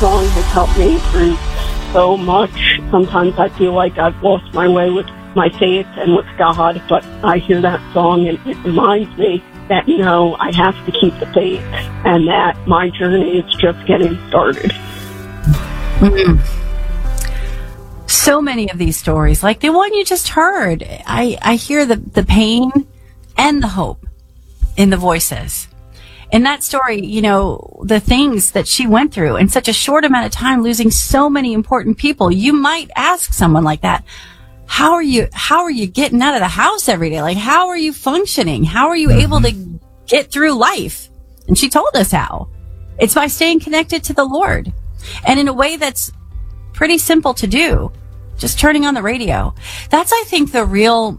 song has helped me through so much. Sometimes I feel like I've lost my way with my faith and with God, but I hear that song and it reminds me that, I have to keep the faith and that my journey is just getting started. Mm-hmm. So many of these stories, like the one you just heard, I hear the pain and the hope in the voices. In that story, the things that she went through in such a short amount of time, losing so many important people. You might ask someone like that, how are you getting out of the house every day? Like, how are you functioning? How are you able to get through life? And she told us how. It's by staying connected to the Lord. And in a way that's pretty simple to do. Just turning on the radio. That's, I think, the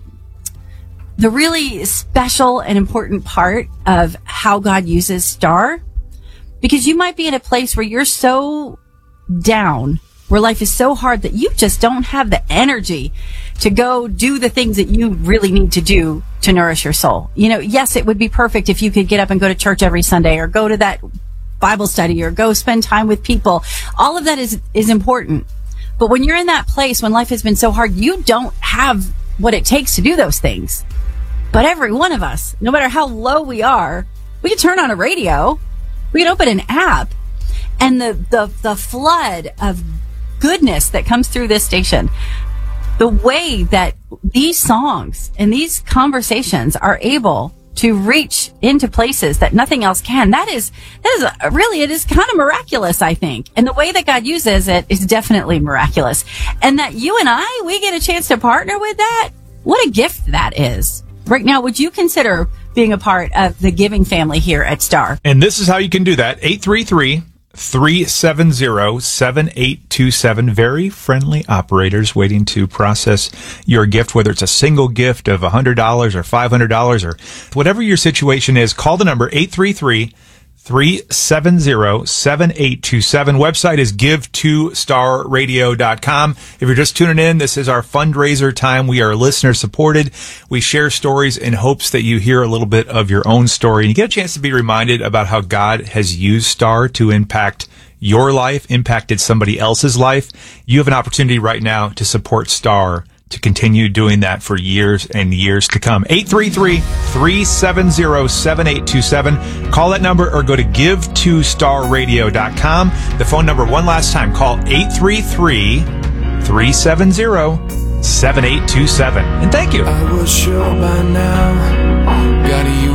really special and important part of how God uses Star. Because you might be in a place where you're so down, where life is so hard that you just don't have the energy to go do the things that you really need to do to nourish your soul. Yes, it would be perfect if you could get up and go to church every Sunday or go to that Bible study or go spend time with people. All of that is important. But when you're in that place, when life has been so hard, you don't have what it takes to do those things. But every one of us, no matter how low we are, we can turn on a radio, we can open an app, and the flood of goodness that comes through this station, the way that these songs and these conversations are able to reach into places that nothing else can, that is really, it is kind of miraculous, I think. And the way that God uses it is definitely miraculous. And that you and we get a chance to partner with that, what a gift that is. Right now, would you consider being a part of the giving family here at Star? And this is how you can do that. 833-370-7827. Very friendly operators waiting to process your gift, whether it's a single gift of $100 or $500 or whatever your situation is. Call the number 833-370-7827. Website is give2starradio.com. If you're just tuning in, this is our fundraiser time. We are listener supported. We share stories in hopes that you hear a little bit of your own story and you get a chance to be reminded about how God has used Star to impact your life, impacted somebody else's life. You have an opportunity right now to support Star to continue doing that for years and years to come. 833-370-7827. Call that number or go to give2starradio.com. The phone number one last time. Call 833-370-7827. And thank you. I was sure by now, got you.